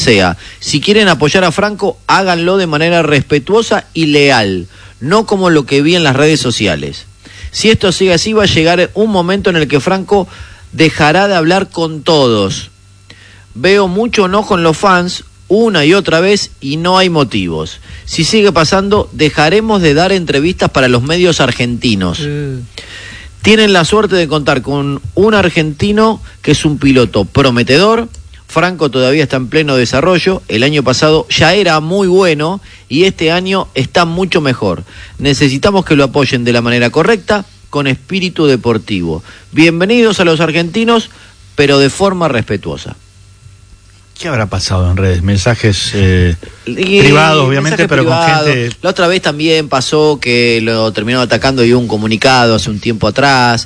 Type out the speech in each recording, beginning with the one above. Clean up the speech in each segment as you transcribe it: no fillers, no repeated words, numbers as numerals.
sea. Si quieren apoyar a Franco, háganlo de manera respetuosa y leal, no como lo que vi en las redes sociales. Si esto sigue así, va a llegar un momento en el que Franco dejará de hablar con todos. Veo mucho enojo en los fans una y otra vez y no hay motivos. Si sigue pasando, dejaremos de dar entrevistas para los medios argentinos. Tienen la suerte de contar con un argentino que es un piloto prometedor. Franco todavía está en pleno desarrollo. El año pasado ya era muy bueno y este año está mucho mejor. Necesitamos que lo apoyen de la manera correcta, con espíritu deportivo. Bienvenidos a los argentinos, pero de forma respetuosa. ¿Qué habrá pasado en redes? Mensajes privados, obviamente, pero privados. Con gente... La otra vez también pasó que lo terminaron atacando y hubo un comunicado hace un tiempo atrás.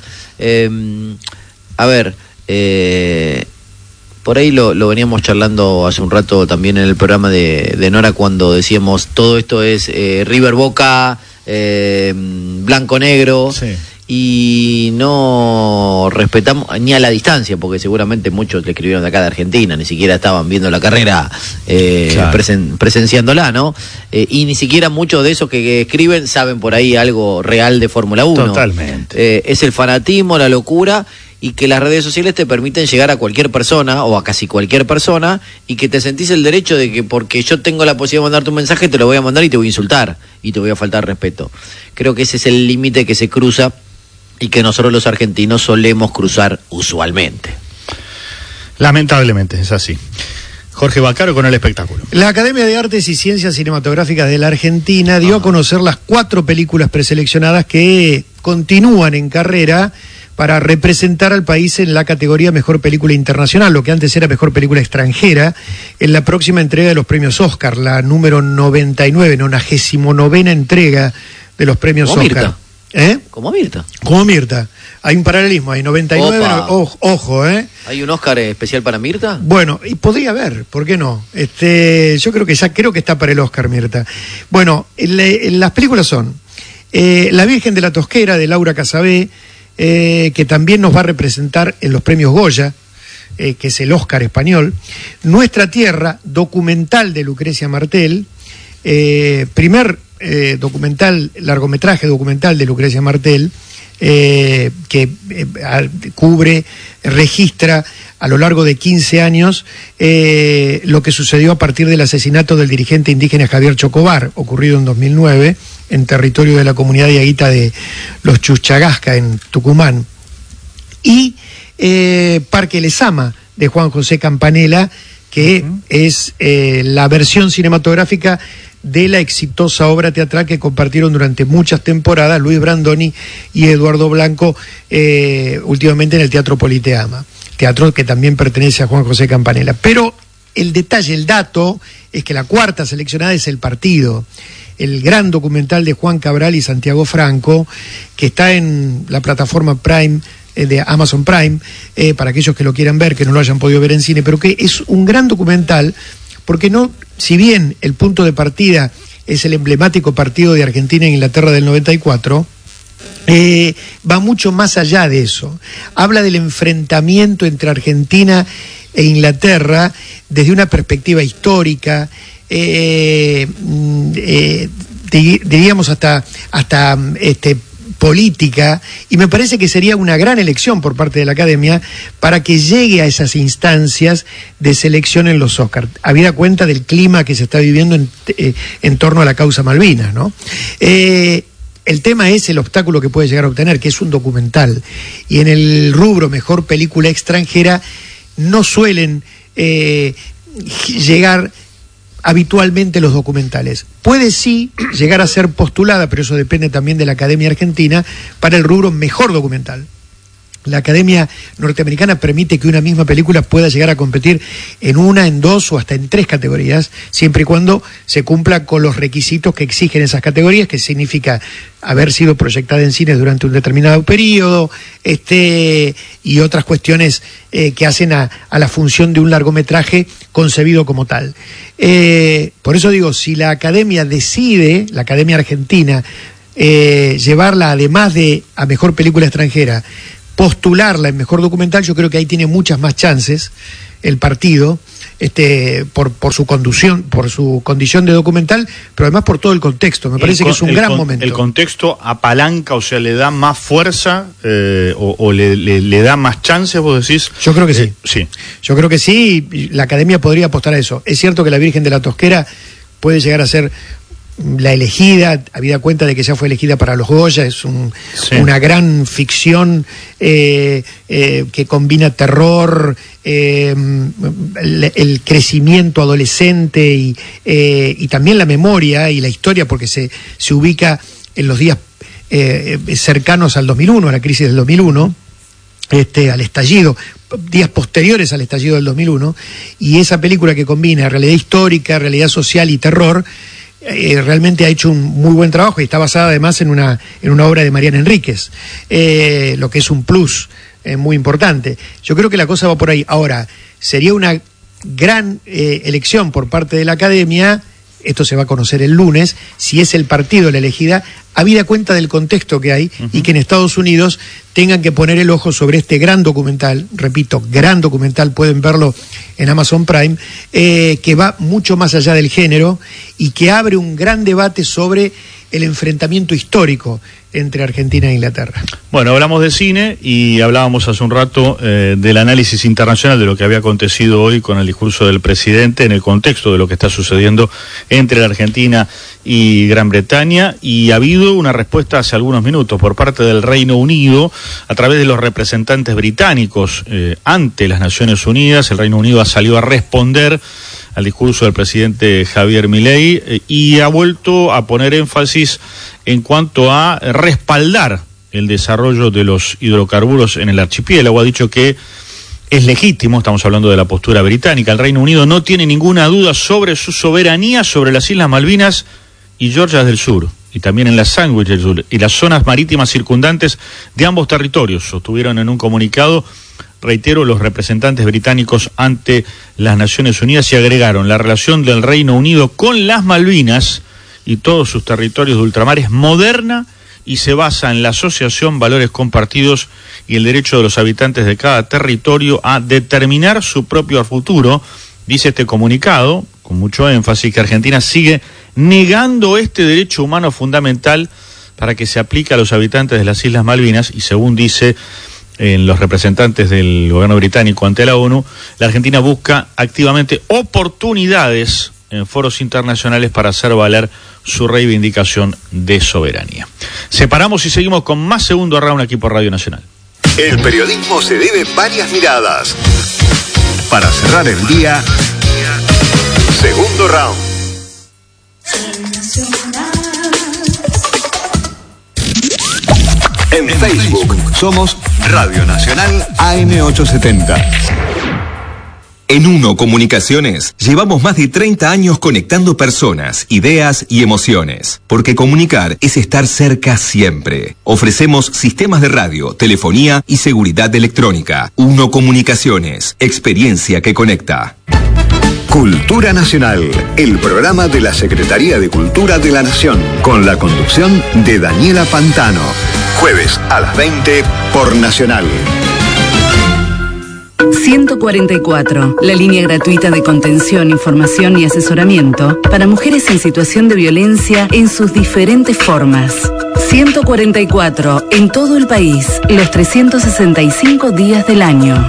Por ahí lo veníamos charlando hace un rato también en el programa de Nora, cuando decíamos todo esto es River Boca, blanco-negro. Sí. Y no respetamos ni a la distancia, porque seguramente muchos le escribieron de acá de Argentina, ni siquiera estaban viendo la carrera claro. Presenciándola, ¿no? Y ni siquiera muchos de esos que escriben saben por ahí algo real de Fórmula 1. Totalmente. Es el fanatismo, la locura, y que las redes sociales te permiten llegar a cualquier persona, o a casi cualquier persona, y que te sentís el derecho de que porque yo tengo la posibilidad de mandarte un mensaje, te lo voy a mandar y te voy a insultar, y te voy a faltar respeto. Creo que ese es el límite que se cruza y que nosotros los argentinos solemos cruzar usualmente. Lamentablemente, es así. Jorge Vaccaro con el espectáculo. La Academia de Artes y Ciencias Cinematográficas de la Argentina dio a conocer las 4 películas preseleccionadas que continúan en carrera para representar al país en la categoría Mejor Película Internacional, lo que antes era Mejor Película Extranjera, en la próxima entrega de los premios Oscar, la número 99ª entrega de los premios Oscar. Mirta. Como Mirta. Como Mirta. Hay un paralelismo, hay 99, ojo, ¿Hay un Oscar especial para Mirta? Bueno, y podría haber, ¿por qué no? Yo creo que está para el Oscar Mirta. Bueno, las películas son La Virgen de la Tosquera, de Laura Casabé, que también nos va a representar en los premios Goya, que es el Oscar español. Nuestra Tierra, documental de Lucrecia Martel, primer largometraje documental de Lucrecia Martel, que registra a lo largo de 15 años lo que sucedió a partir del asesinato del dirigente indígena Javier Chocobar, ocurrido en 2009, en territorio de la comunidad diaguita de los Chuchagasca, en Tucumán. Y Parque Lezama, de Juan José Campanella, que es la versión cinematográfica de la exitosa obra teatral que compartieron durante muchas temporadas Luis Brandoni y Eduardo Blanco, últimamente en el Teatro Politeama, teatro que también pertenece a Juan José Campanella. Pero el detalle, el dato, es que la 4ª seleccionada es El Partido, el gran documental de Juan Cabral y Santiago Franco, que está en la plataforma Prime, de Amazon Prime, para aquellos que lo quieran ver, que no lo hayan podido ver en cine, pero que es un gran documental, porque no, si bien el punto de partida es el emblemático partido de Argentina e Inglaterra del 94, va mucho más allá de eso. Habla del enfrentamiento entre Argentina e Inglaterra desde una perspectiva histórica, diríamos hasta política, y me parece que sería una gran elección por parte de la Academia para que llegue a esas instancias de selección en los Oscars, habida cuenta del clima que se está viviendo en torno a la causa Malvinas, ¿no? El tema es el obstáculo que puede llegar a obtener, que es un documental, y en el rubro Mejor Película Extranjera no suelen llegar habitualmente los documentales. Puede sí llegar a ser postulada, pero eso depende también de la Academia Argentina, para el rubro Mejor Documental. La Academia Norteamericana permite que una misma película pueda llegar a competir en 1, en 2 o hasta en 3 categorías, siempre y cuando se cumpla con los requisitos que exigen esas categorías, que significa haber sido proyectada en cines durante un determinado periodo, y otras cuestiones que hacen a la función de un largometraje concebido como tal. Por eso digo, si la Academia decide, la Academia Argentina, llevarla además de a Mejor Película Extranjera, postularla en Mejor Documental, yo creo que ahí tiene muchas más chances el partido, por su conducción, por su condición de documental, pero además por todo el contexto. Me parece que es un gran momento. ¿El contexto apalanca, o sea, le da más fuerza o le da más chances, vos decís? Yo creo que sí. Sí. Yo creo que sí, y la Academia podría apostar a eso. Es cierto que la Virgen de la Tosquera puede llegar a ser la elegida, habida cuenta de que ya fue elegida para los Goya, es una gran ficción que combina terror, el crecimiento adolescente y también la memoria y la historia, porque se ubica en los días cercanos al 2001, a la crisis del 2001, al estallido, días posteriores al estallido del 2001, y esa película que combina realidad histórica, realidad social y terror, realmente ha hecho un muy buen trabajo y está basada además en una obra de Mariana Enríquez, lo que es un plus muy importante. Yo creo que la cosa va por ahí. Ahora, sería una gran elección por parte de la Academia, esto se va a conocer el lunes, si es el partido la elegida, habida cuenta del contexto que hay, y que en Estados Unidos tengan que poner el ojo sobre este gran documental, repito, gran documental, pueden verlo en Amazon Prime, que va mucho más allá del género y que abre un gran debate sobre el enfrentamiento histórico entre Argentina e Inglaterra. Bueno, hablamos de cine y hablábamos hace un rato del análisis internacional de lo que había acontecido hoy con el discurso del presidente en el contexto de lo que está sucediendo entre la Argentina y Gran Bretaña, y ha habido una respuesta hace algunos minutos por parte del Reino Unido a través de los representantes británicos ante las Naciones Unidas. El Reino Unido ha salido a responder al discurso del presidente Javier Milei y ha vuelto a poner énfasis en cuanto a respaldar el desarrollo de los hidrocarburos en el archipiélago. Ha dicho que es legítimo, estamos hablando de la postura británica, el Reino Unido no tiene ninguna duda sobre su soberanía sobre las Islas Malvinas y Georgia del Sur, y también en la Sandwich del Sur, y las zonas marítimas circundantes de ambos territorios, sostuvieron en un comunicado, reitero, los representantes británicos ante las Naciones Unidas, y agregaron: la relación del Reino Unido con las Malvinas y todos sus territorios de ultramar es moderna y se basa en la asociación, valores compartidos y el derecho de los habitantes de cada territorio a determinar su propio futuro. Dice este comunicado, con mucho énfasis, que Argentina sigue negando este derecho humano fundamental para que se aplique a los habitantes de las Islas Malvinas, y según dice en los representantes del gobierno británico ante la ONU, la Argentina busca activamente oportunidades en foros internacionales para hacer valer su reivindicación de soberanía. Separamos y seguimos con más Segundo Round aquí por Radio Nacional. El periodismo se debe varias miradas. Para cerrar el día, Segundo Round. En Facebook somos Radio Nacional AM870. En Uno Comunicaciones llevamos más de 30 años conectando personas, ideas y emociones, porque comunicar es estar cerca siempre. Ofrecemos sistemas de radio, telefonía y seguridad electrónica. Uno Comunicaciones, experiencia que conecta. Cultura Nacional, el programa de la Secretaría de Cultura de la Nación, con la conducción de Daniela Pantano. Jueves a las 20 por Nacional. 144, la línea gratuita de contención, información y asesoramiento para mujeres en situación de violencia en sus diferentes formas. 144, en todo el país, los 365 días del año.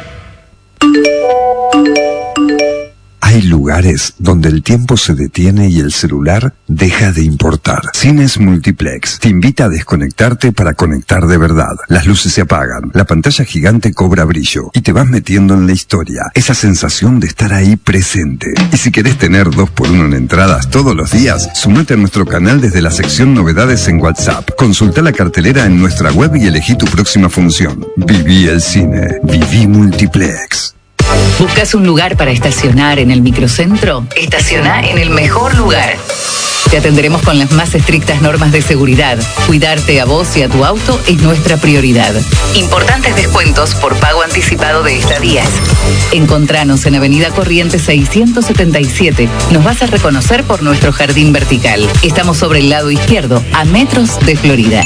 Hay lugares donde el tiempo se detiene y el celular deja de importar. Cines Multiplex te invita a desconectarte para conectar de verdad. Las luces se apagan, la pantalla gigante cobra brillo y te vas metiendo en la historia. Esa sensación de estar ahí presente. Y si querés tener 2x1 en entradas todos los días, sumate a nuestro canal desde la sección Novedades en WhatsApp. Consulta la cartelera en nuestra web y elegí tu próxima función. Viví el cine. Viví Multiplex. ¿Buscas un lugar para estacionar en el microcentro? Estaciona en el mejor lugar. Te atenderemos con las más estrictas normas de seguridad. Cuidarte a vos y a tu auto es nuestra prioridad. Importantes descuentos por pago anticipado de estadías. Encontranos en Avenida Corrientes 677. Nos vas a reconocer por nuestro jardín vertical. Estamos sobre el lado izquierdo, a metros de Florida.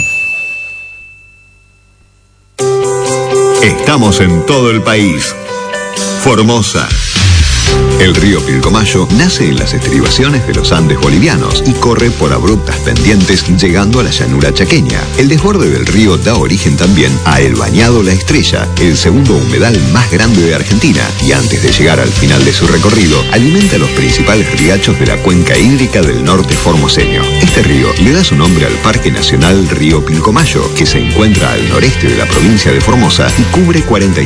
Estamos en todo el país. Formosa, El río Pilcomayo nace en las estribaciones de los Andes bolivianos y corre por abruptas pendientes llegando a la llanura chaqueña. El desborde del río da origen también a el Bañado La Estrella, el segundo humedal más grande de Argentina, y antes de llegar al final de su recorrido, alimenta los principales riachos de la cuenca hídrica del norte formoseño. Este río le da su nombre al Parque Nacional Río Pilcomayo, que se encuentra al noreste de la provincia de Formosa y cubre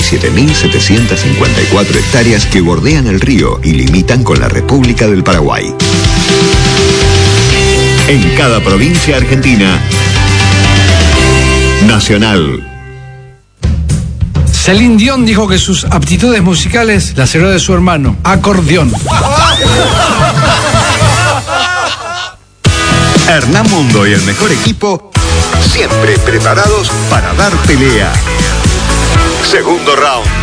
47.754 hectáreas que bordean el río y limitan con la República del Paraguay. En cada provincia argentina, Nacional. Celine Dion dijo que sus aptitudes musicales las heredó de su hermano, acordeón. Hernán Mundo y el mejor equipo, siempre preparados para dar pelea. Segundo round.